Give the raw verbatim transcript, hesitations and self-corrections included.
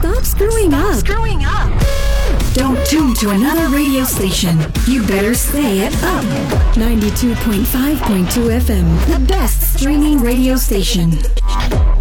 Stop screwing Stop up. screwing up. Don't tune to another radio station. You better stay at Up. ninety-two point five point two F M. The best streaming radio station.